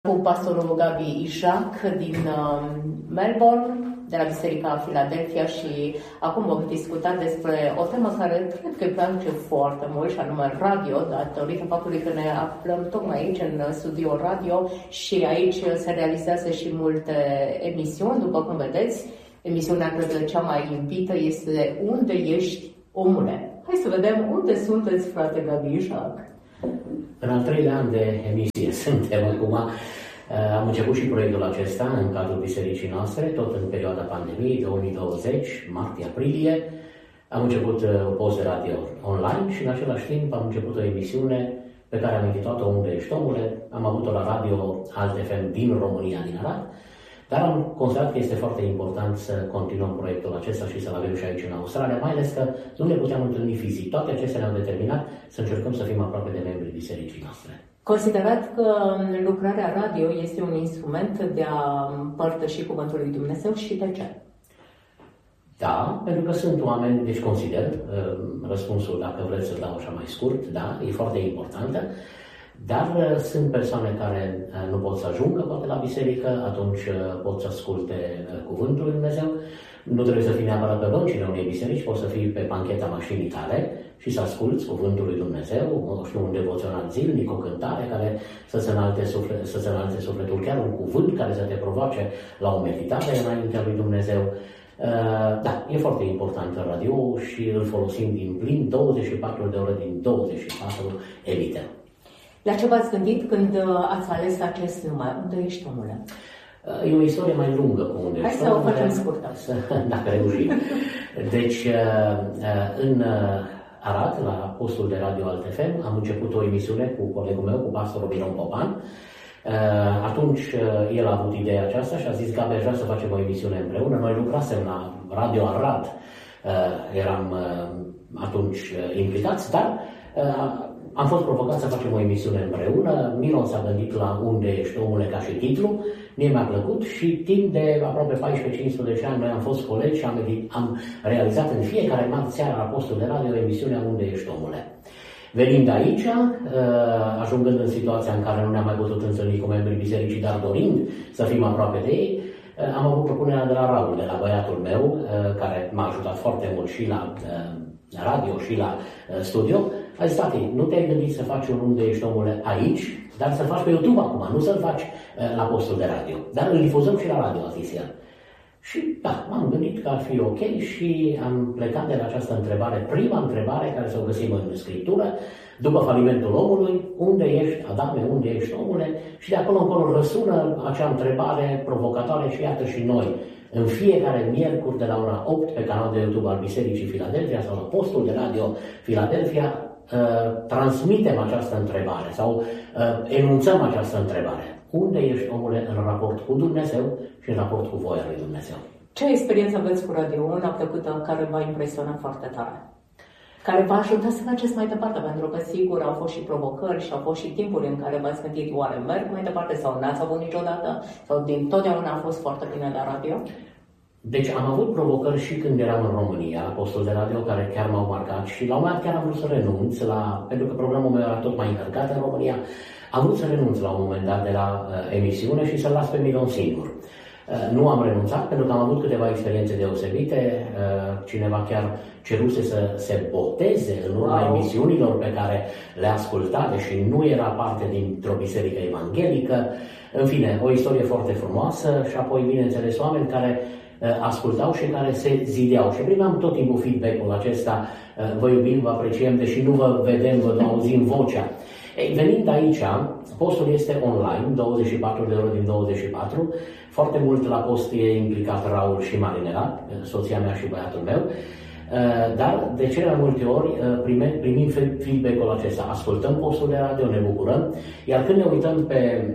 Cu pastorul Gabi Ișac din Melbourne, de la Biserica Philadelphia, și acum vom discuta despre o temă care cred că îi place foarte mult, și anume radio, datorită faptului că ne aflăm tocmai aici în studio radio și aici se realizează și multe emisiuni, după cum vedeți. Emisiunea, cred că cea mai iubită este Unde ești, omule? Hai să vedem unde sunteți, frate Gabi Ișac. În al treilea an de emisie suntem acum. Am început și proiectul acesta în cadrul bisericii noastre, tot în perioada pandemiei 2020, martie-aprilie. Am început o post de radio online și în același timp am început o emisiune pe care am intitulat-o Unde ești, omule? Am avut-o la radio Alt FM din România, din Arad, dar am considerat că este foarte important să continuăm proiectul acesta și să-l avem și aici în Australia, mai ales că nu ne puteam întâlni fizic. Toate acestea ne-au determinat să încercăm să fim aproape de membrii bisericii noastre. Considerați că lucrarea radio este un instrument de a împărtăși Cuvântul lui Dumnezeu și de ce? Da, pentru că sunt oameni, deci consider, răspunsul, dacă vreți să dau așa mai scurt, da, e foarte importantă, dar sunt persoane care nu pot să ajungă poate la biserică, atunci pot să asculte Cuvântul lui Dumnezeu. Nu trebuie să fii neapărat pe băncile unei biserici, poți să fii pe bancheta mașinii tale și să asculți Cuvântul lui Dumnezeu, un devoțional zilnic, o cântare care să-ți înalte sufletul, chiar un cuvânt care să te provoace la o meditare înaintea lui Dumnezeu. Da, e foarte important în radio și îl folosim din plin 24 de ore din 24 emitem. La ce v-ați gândit când ați ales acest nume? Unde ești, omule? E o istorie mai lungă cu Unde ești, omule. Hai să o facem scurtă. Dacă reușim. Deci, în Arad, la postul de radio Alt FM, am început o emisiune cu colegul meu, cu pastorul Miron Popan. Atunci el a avut ideea aceasta și a zis: Gabi, aș vrea să facem o emisiune împreună. Noi lucrasem la Radio Arad, eram atunci implicați, dar am fost provocat să facem o emisiune împreună. Miron s-a gândit la Unde ești, omule, ca și titlu. Mie mi-a plăcut și timp de aproape 14-15 ani noi am fost colegi și am realizat în fiecare marți seara la postul de radio emisiunea Unde ești, omule. Venind aici, ajungând în situația în care nu ne-am mai putut întâlni cu membrii bisericii, dar dorind să fim aproape de ei, am avut propunerea de la Raul, de la băiatul meu, care m-a ajutat foarte mult și la radio și la studio. A zis: tati, nu te-ai gândit să faci un Unde ești, omule, aici, dar să-l faci pe YouTube acum, nu să-l faci la postul de radio. Dar îl difuzăm și la radio, a zis el. Și da, m-am gândit că ar fi ok și am plecat de la această întrebare, prima întrebare care să o găsim în Scriptură, după falimentul omului: unde ești, Adame, unde ești, omule? Și de acolo încolo răsună acea întrebare provocatoare și iată și noi, în fiecare miercuri de la ora 8 pe canalul de YouTube al Bisericii Philadelphia sau la postul de radio Philadelphia, transmitem această întrebare sau enunțăm această întrebare. Unde ești, omule, în raport cu Dumnezeu și în raport cu voia lui Dumnezeu? Ce experiență aveți cu radio una plăcută care v-a impresionat foarte tare? Care v-a ajutat să mergeți mai departe? Pentru că sigur au fost și provocări și au fost și timpuri în care v-ați gândit: oare merg mai departe sau n-ați avut niciodată? Sau din totdeauna a fost foarte bine la radio? Deci am avut provocări și când eram în România, la postul de radio, care chiar m-au marcat și la un moment dat chiar am vrut să renunț, pentru că programul meu era tot mai încărcat în România. Am vrut să renunț la un moment dat de la emisiune și să-l las pe Miron singur. Nu am renunțat pentru că am avut câteva experiențe deosebite. Cineva chiar ceruse să se boteze în urma emisiunilor pe care le asculta, deși nu era parte dintr-o biserică evanghelică. În fine, o istorie foarte frumoasă și apoi, bineînțeles, oameni care ascultau și care se zideau. Și primeam tot timpul feedback-ul acesta: vă iubim, vă apreciem, deși nu vă vedem, vă auzim vocea. Ei, venind aici, postul este online, 24 de ore din 24. Foarte mult la post e implicat Raul și Marinela, soția mea și băiatul meu. Dar de cele mai multe ori primim feedback-ul acesta. Ascultăm postul de radio, ne bucurăm, iar când ne uităm pe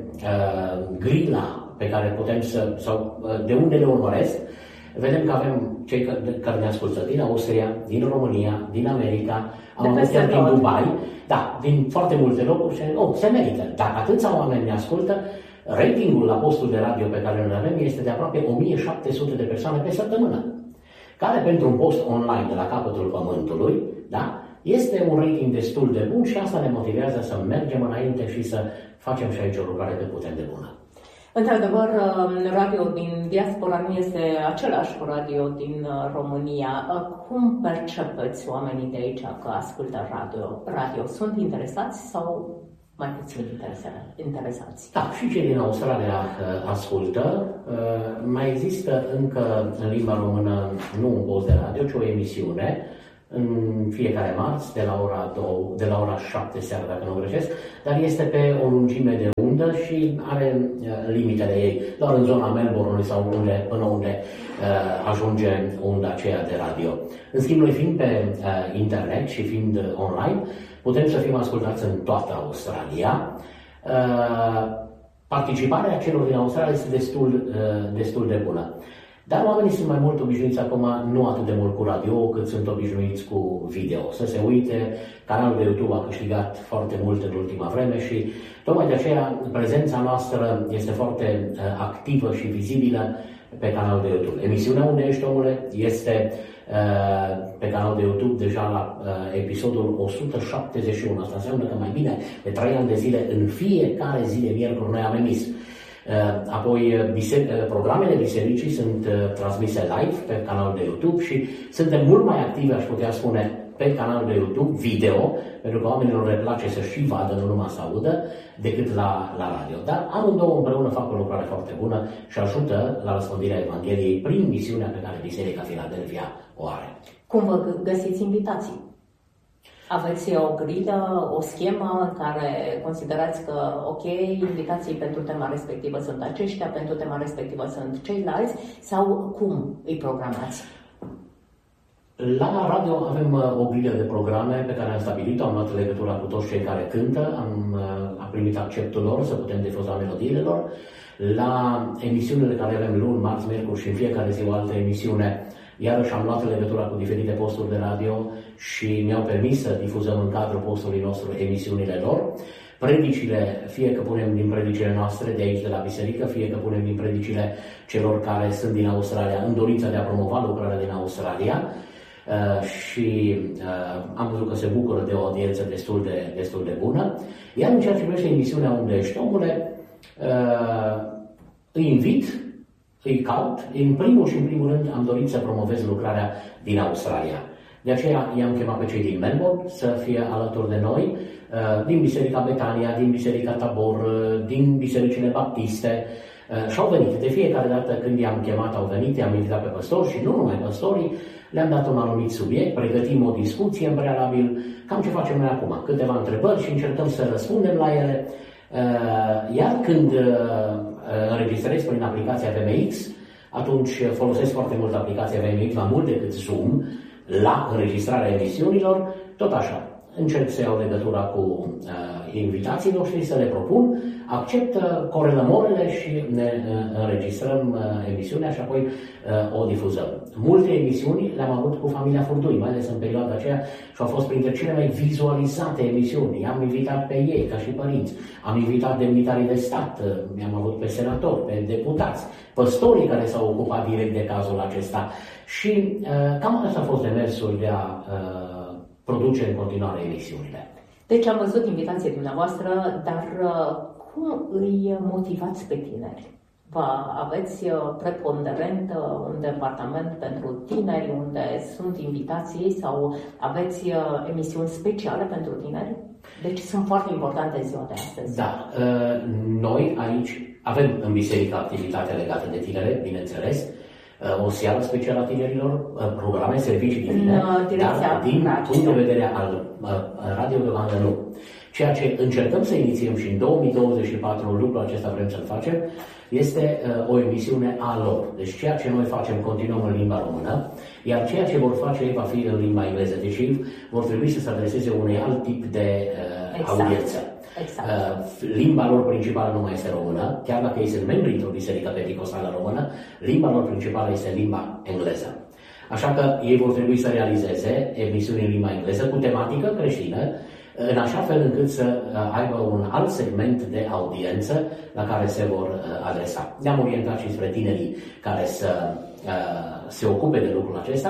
grila pe care putem sau de unde ne urmăresc, vedem că avem cei care ne ascultă din Austria, din România, din America, am avut chiar din Dubai, da, din foarte multe locuri și se merită. Dacă atâția oameni ne ascultă, ratingul la postul de radio pe care îl avem este de aproape 1700 de persoane pe săptămână, care pentru un post online de la capătul pământului, da, este un rating destul de bun și asta ne motivează să mergem înainte și să facem și aici o lucrare cât putem de bună. Într-adevăr, radio din diaspora nu este același cu radio din România. Cum percepeți oamenii de aici că ascultă radio? Sunt interesați sau mai puțin interesați? Da, și cei din Australia ascultă. Mai există încă în limba română nu un post de radio, ci o emisiune în fiecare marți de la ora 7 seara, dacă nu greșesc, dar este pe o lungime de undă și are limitele ei, doar în zona Melbourne sau până unde ajunge unda aceea de radio. În schimb, noi fiind pe internet și fiind online, putem să fim ascultați în toată Australia. Participarea celor din Australia este destul de bună. Dar oamenii sunt mai mult obișnuiți acum, nu atât de mult cu radio, cât sunt obișnuiți cu video. Să se uite, canalul de YouTube a câștigat foarte mult în ultima vreme și tocmai de aceea prezența noastră este foarte activă și vizibilă pe canalul de YouTube. Emisiunea Unde ești, omule? Este pe canalul de YouTube deja la episodul 171. Asta înseamnă că mai bine de 3 ani de zile, în fiecare zi de miercuri, noi am emis. Apoi, programele bisericii sunt transmise live pe canalul de YouTube și suntem mult mai activi, aș putea spune, pe canalul de YouTube, video, pentru că oamenilor le place să și vadă, nu numai să audă, decât la radio. Dar amândouă împreună fac o lucrare foarte bună și ajută la răspândirea Evangheliei prin misiunea pe care Biserica Philadelphia o are. Cum vă găsiți invitații? Aveți o grilă, o schemă în care considerați că, ok, invitații pentru tema respectivă sunt aceștia, pentru tema respectivă sunt ceilalți, sau cum îi programați? La radio avem o grilă de programe pe care am stabilit-o, am luat legătura cu toți cei care cântă, am primit acceptul lor să putem difuza melodiile lor. La emisiunile care avem luni, marți, miercuri și în fiecare zi o altă emisiune, iarăși am luat legătura cu diferite posturi de radio și mi-au permis să difuzăm în cadrul postului nostru emisiunile lor. Predicile, fie că punem din predicile noastre de aici de la biserică, fie că punem din predicile celor care sunt din Australia în dorința de a promova lucrarea din Australia. Și am văzut că se bucură de o audiență destul de bună. Iar în ceea ce privește emisiunea Unde ești, omule, îi invit, îi caut. În primul rând am dorit să promovez lucrarea din Australia. De aceea i-am chemat pe cei din Melbourne să fie alături de noi, din Biserica Betania, din Biserica Tabor, din bisericile baptiste. Și au venit. De fiecare dată când i-am chemat, au venit, i-am invitat pe păstori și nu numai păstorii, le-am dat un anumit subiect, pregătim o discuție în prealabil, cam ce facem noi acum, câteva întrebări și încercăm să răspundem la ele. Iar când înregistrez prin aplicația VMX, atunci folosesc foarte mult aplicația VMX, mai mult decât Zoom, la înregistrarea emisiunilor, tot așa. Încerc să iau legătura cu invitații noștri, să le propun, acceptă, corelăm orele și ne înregistrăm emisiunea și apoi o difuzăm. Multe emisiuni le-am avut cu familia Furdui, mai ales în perioada aceea, și au fost printre cele mai vizualizate emisiuni. I-am invitat pe ei, ca și părinți. Am invitat demnitarii de stat, i-am avut pe senatori, pe deputați, păstorii care s-au ocupat direct de cazul acesta. Și cam asta a fost demersul de a produce în continuare emisiunile. Deci am văzut invitația dumneavoastră, dar cum îi motivați pe tineri? Aveți preponderent un departament pentru tineri unde sunt invitații sau aveți emisiuni speciale pentru tineri? Deci sunt foarte importante ziua de astăzi. Da, noi aici avem în biserică activitate legată de tinere, bineînțeles, o seară specială a tinerilor, programe, servicii divine, dar din punct de vedere al Radio Deocamdată nu. Ceea ce încercăm să inițiem și în 2024, lucrul acesta vrem să-l facem, este o emisiune a lor. Deci ceea ce noi facem continuăm în limba română, iar ceea ce vor face ei va fi în limba engleză. Deci ei vor trebui să se adreseze unui alt tip de audiență. Exact. Limba lor principală nu mai este română, chiar dacă ei sunt membri într-o biserică pentecostală română, limba lor principală este limba engleză. Așa că ei vor trebui să realizeze emisiuni în limba engleză cu tematică creștină, în așa fel încât să aibă un alt segment de audiență la care se vor adresa. Ne-am orientat și spre tinerii care să se ocupe de lucrul acesta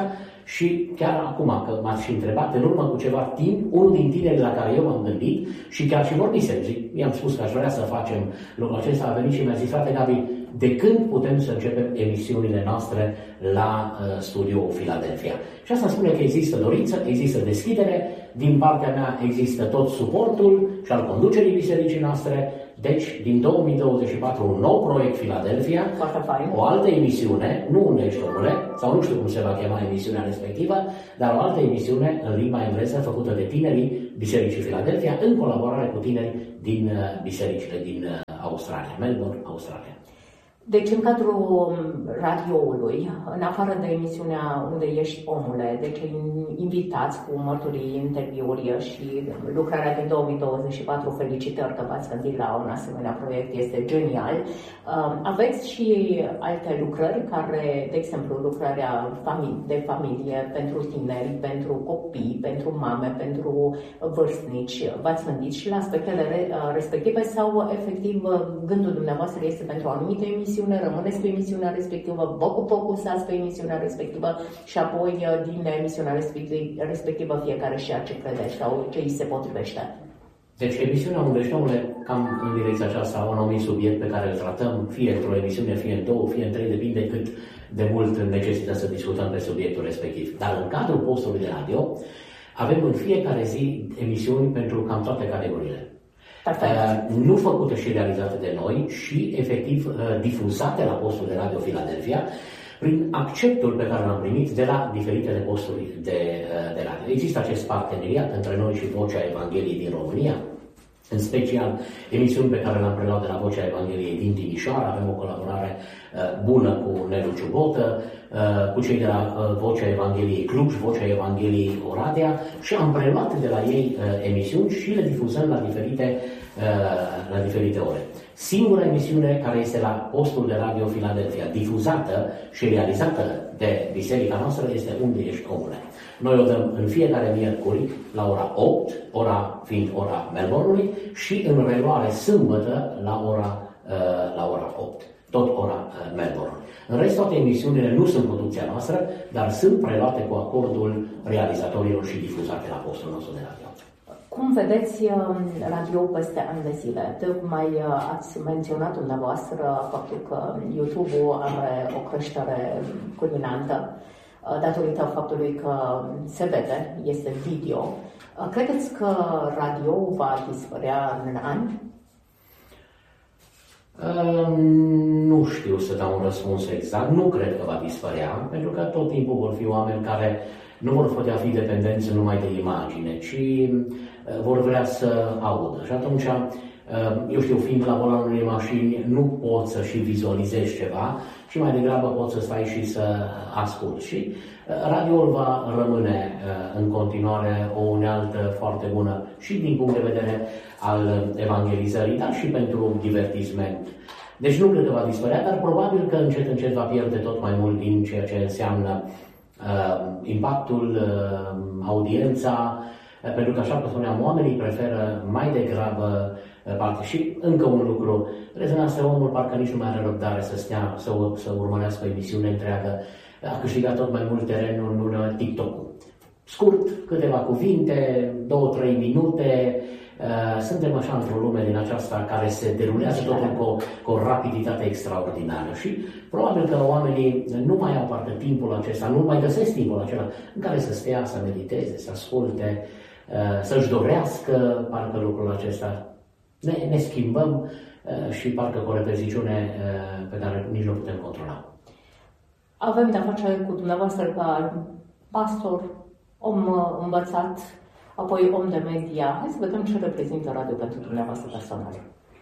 și chiar acum că m-ați și întrebat, în urmă cu ceva timp, unul din tinerii la care eu m-am gândit și chiar și vorbisem, i-am spus că aș vrea să facem lucrul acesta, a venit și mi-a zis: frate Gabi, de când putem să începem emisiunile noastre la Studio Philadelphia? Și asta spune că există dorință, există deschidere, din partea mea există tot suportul și al conducerii bisericii noastre. Deci, din 2024, un nou proiect Philadelphia, o altă emisiune, nu Unde ești omule, sau nu știu cum se va chema emisiunea respectivă, dar o altă emisiune în limba engleză făcută de tinerii Bisericii Philadelphia în colaborare cu tineri din bisericile din Australia, Melbourne, Australia. Deci, în cadrul radioului, în afară de emisiunea Unde ești omule, deci invitați cu mărturii, interviuri și lucrarea din 2024, felicitări că v-ați gândit la un asemenea proiect, este genial. Aveți și alte lucrări care, de exemplu, lucrarea de familie pentru tineri, pentru copii, pentru mame, pentru vârstnici. V-ați gândit și la aspectele respective sau, efectiv, gândul dumneavoastră este pentru o anumită emisiune, rămâneți pe emisiunea respectivă, vă focusați pe emisiunea respectivă și apoi din emisiunea respectivă fiecare și ce crede sau ce îi se potrivește? Deci emisiunea Unde ești omule, cam în direcția aceasta, un anumit subiect pe care îl tratăm, fie într-o emisiune, fie în două, fie în trei, depinde cât de mult necesită să discutăm pe subiectul respectiv. Dar în cadrul postului de radio avem în fiecare zi emisiuni pentru cam toate categoriile. Nu făcute și realizate de noi și efectiv difuzate la postul de radio Philadelphia prin acceptul pe care l-am primit de la diferitele posturi de radio. Există acest parteneriat între noi și Vocea Evangheliei din România, în special emisiuni pe care le-am preluat de la Vocea Evangheliei din Timișoara. Avem o colaborare bună cu Nelu Ciubotă, cu cei de la Vocea Evangheliei Cluj, Vocea Evangheliei Oradea și am preluat de la ei emisiuni și le difuzăm la diferite ore. Singura emisiune care este la postul de radio Philadelphia, difuzată și realizată de biserica noastră, este Unde ești omule. Noi o dăm în fiecare miercuri la ora 8, ora fiind ora Melbourne-ului, și în reluare sâmbătă la ora 8, tot ora Melbourne. În rest, toate emisiunile nu sunt producția noastră, dar sunt preluate cu acordul realizatorilor și difuzate la postul nostru de radio. Cum vedeți radio peste ani de zile? Tocmai ați menționat dumneavoastră faptul că YouTube-ul are o creștere culminantă datorită faptului că se vede, este video. Credeți că radio va dispărea în ani? Nu știu să dau un răspuns exact. Nu cred că va dispărea, pentru că tot timpul vor fi oameni care nu vor putea fi dependenți numai de imagine, ci vor vrea să audă. Și atunci, eu știu, fiind la volanul unei mașini, nu poți să și vizualizezi ceva, ci mai degrabă poți să stai și să asculți. Și radioul va rămâne în continuare o unealtă foarte bună și din punct de vedere al evangelizării, dar și pentru divertisment. Deci nu cred că va dispărea, dar probabil că încet va pierde tot mai mult din ceea ce înseamnă impactul, audiența, pentru că, așa cum spuneam, oamenii preferă mai degrabă parte. Și încă un lucru, rezonanța, omul parcă nici nu mai are răbdare să stea, să urmărească o emisiune întreagă. A câștigat tot mai mult terenul în TikTok-ul. Scurt, câteva cuvinte, 2-3 minute. Suntem așa într-o lume din aceasta care se derulează totul cu o rapiditate extraordinară și probabil că oamenii nu mai au parcă timpul acesta, nu mai găsesc timpul acela în care să stea, să mediteze, să asculte, să-și dorească parcă lucrul acesta. Ne schimbăm și parcă cu o repeziciune pe care nici nu putem controla. Avem de-a face cu dumneavoastră ca pastor, om învățat, apoi om de media. Hai să vedem ce reprezintă radio pentru dumneavoastră personal.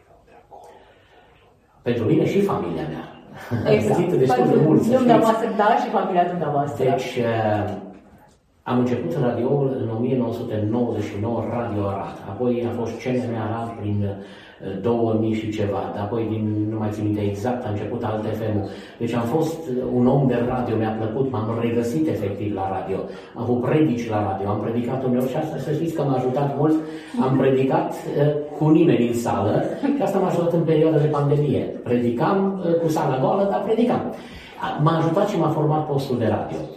Pentru mine și familia mea. Exact. Destul de mult, dumneavoastră, da, și familia dumneavoastră. Deci, am început radioul în 1999, Radio Arad. Apoi a fost CNM Arad prin 2000 și ceva. Apoi, nu mai țin minte exact, a început Alt FM-ul. Deci am fost un om de radio, mi-a plăcut, m-am regăsit efectiv la radio. Am avut predici la radio, am predicat uneori și asta, să știți că m-a ajutat mult. Am predicat cu nimeni în sală și asta m-a ajutat în perioada de pandemie. Predicam cu sala goală, dar predicam. M-a ajutat și m-a format postul de radio.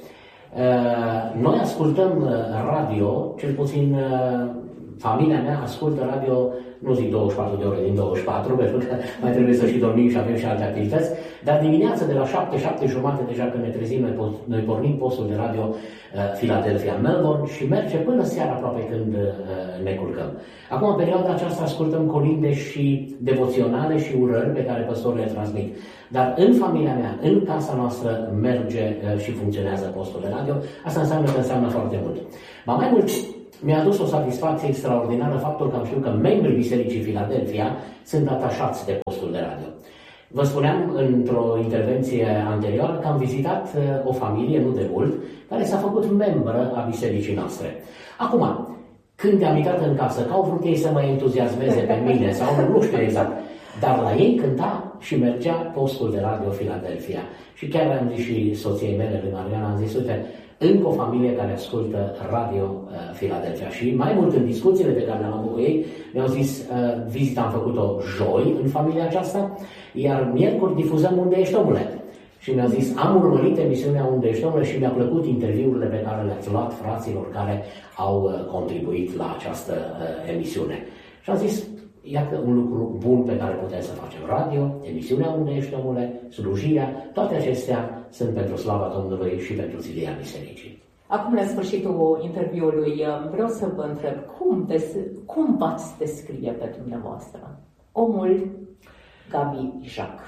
Noi ascultăm radio, cel puțin familia mea ascultă radio, nu zic 24 de ore din 24, pentru că mai trebuie să și dormim și avem și alte activități, dar dimineața de la 7-7:30 deja când ne trezim, noi pornim postul de radio Philadelphia Melbourne și merge până seara aproape când ne culcăm. Acum, în perioada aceasta, ascultăm colinde și devoționale și urări pe care păstorii le transmit. Dar în familia mea, în casa noastră, merge și funcționează postul de radio. Asta înseamnă foarte mult. Mai mult, mi-a adus o satisfacție extraordinară faptul că am știut că membrii Bisericii Philadelphia sunt atașați de postul de radio. Vă spuneam într-o intervenție anterioară că am vizitat o familie, nu de mult, care s-a făcut membră a bisericii noastre. Acum, când am intrat în casă, că au vrut ei să mă entuziasmeze pe mine sau nu știu exact, dar la ei cânta și mergea postul de radio Philadelphia. Și chiar am zis și soției mele, lui Mariana, am zis, uite, încă o familie care ascultă radio Philadelphia. Și mai mult în discuțiile pe care le-am avut cu ei, mi-au zis, vizita am făcut-o joi în familia aceasta, iar miercuri difuzăm Unde ești, omule? Și mi-au zis, am urmărit emisiunea Unde ești, omule, și mi-a plăcut interviurile pe care le-ați luat fraților care au contribuit la această emisiune. Și am zis, iată un lucru bun pe care putem să facem. Radio, emisiunea Unde ești, omule, slujirea, toate acestea sunt pentru slava Domnului și pentru zidirea bisericii. Acum, la sfârșitul interviului, vreau să vă întreb, cum v-ați descrie pe dumneavoastră omul Gabi Jacques?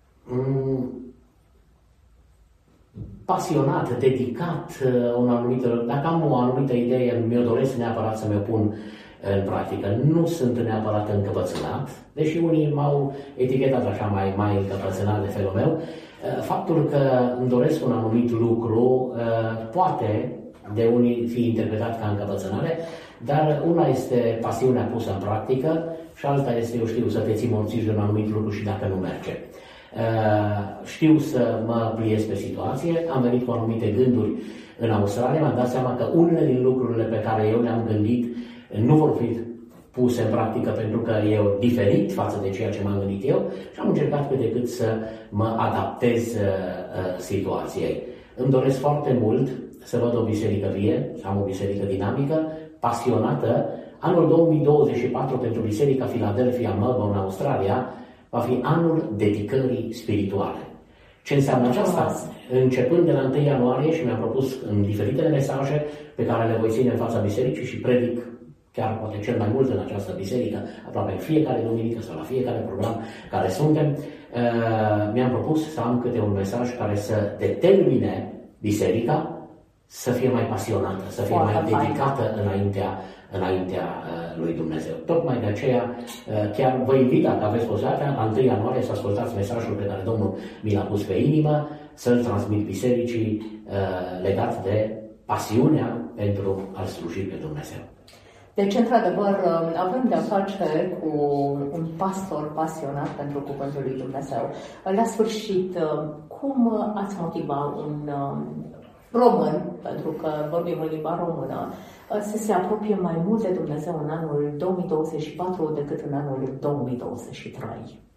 Pasionat, dedicat, dacă am o anumită idee, mi-o doresc neapărat să mi-o pun în practică. Nu sunt neapărat încăpățânat, deși unii m-au etichetat așa mai încăpățânat de felul meu. Faptul că îmi doresc un anumit lucru poate de unii fi interpretat ca încăpățânare, dar una este pasiunea pusă în practică și alta este, eu știu, să te ții morțiși de un anumit lucru și dacă nu merge. Știu să mă pliez pe situație, am venit cu anumite gânduri în Australia, mi-am dat seama că unele din lucrurile pe care eu le-am gândit nu vor fi puse în practică pentru că e diferit față de ceea ce m-am gândit eu și am încercat cât de cât să mă adaptez situației. Îmi doresc foarte mult să văd o biserică vie, să am o biserică dinamică, pasionată. Anul 2024 pentru Biserica Philadelphia Melbourne, Australia, va fi anul dedicării spirituale. Ce înseamnă aceasta? Începând de la 1 ianuarie și mi-am propus în diferitele mesaje pe care le voi ține în fața bisericii și predic chiar poate cel mai mult în această biserică, aproape în fiecare duminică sau la fiecare program care suntem, mi-am propus să am câte un mesaj care să determine biserica să fie mai pasionată, să fie mai dedicată înaintea lui Dumnezeu. Tocmai de aceea chiar vă invit, dacă aveți posibilitatea, la 1 ianuarie să ascultați mesajul pe care Domnul mi l-a pus pe inimă, să-l transmit bisericii legat de pasiunea pentru a sluji pe Dumnezeu. Deci, într-adevăr, avem de-a face cu un pastor pasionat pentru Cuvântul lui Dumnezeu. La sfârșit, cum ați motiva un român, pentru că vorbim în limba română, să se apropie mai mult de Dumnezeu în anul 2024 decât în anul 2023?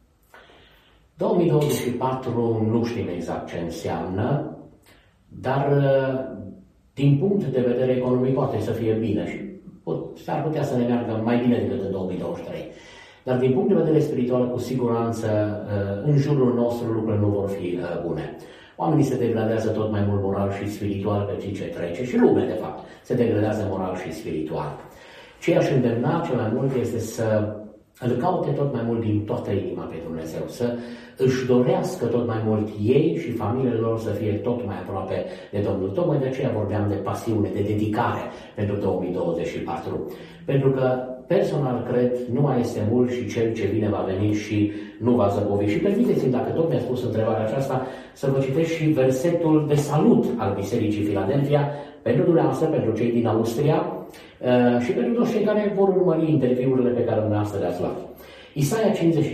2024 nu știm exact ce înseamnă, dar din punct de vedere economic poate să fie bine și s-ar putea să ne meargă mai bine decât în 2023. Dar din punct de vedere spiritual, cu siguranță, în jurul nostru lucrurile nu vor fi bune. Oamenii se degradează tot mai mult moral și spiritual pe zi ce trece și lumea, de fapt, se degradează moral și spiritual. Ce aș îndemna cel mai mult este să îl caute tot mai mult din toată inima pe Dumnezeu, să își dorească tot mai mult ei și familiile lor să fie tot mai aproape de Domnul. Tocmai de aceea vorbeam de pasiune, de dedicare pentru 2024. Pentru că personal cred, nu mai este mult și cel ce vine va veni și nu va zăbovi. Și permiteți-mi, dacă tot mi-a spus întrebarea aceasta, să vă citesc și versetul de salut al Bisericii Philadelphia pentru dumneavoastră, pentru cei din Austria și pentru toți cei care vor urmări interviurile pe care dumneavoastră le-ați luat. Isaia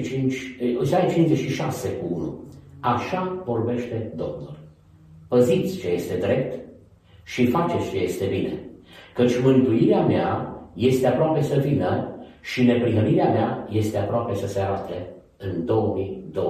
56:1. Așa vorbește Domnul. Păziți ce este drept și faceți ce este bine, căci mântuirea mea este aproape să vină și neprihănirea mea este aproape să se arate în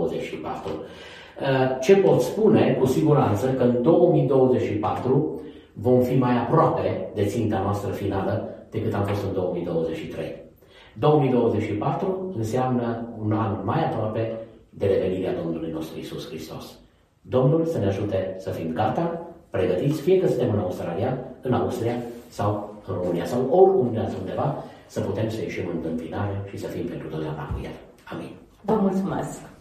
2024. Ce pot spune cu siguranță că în 2024 vom fi mai aproape de ținta noastră finală decât am fost în 2023. 2024 înseamnă un an mai aproape de revenirea Domnului nostru Iisus Hristos. Domnul să ne ajute să fim gata, pregătiți, fie că suntem în Australia, în Austria sau în România sau oriunde altundeva, să putem să ieșim în întâmpinare și să fim pentru totdeauna cu El. Amin. Vă mulțumesc!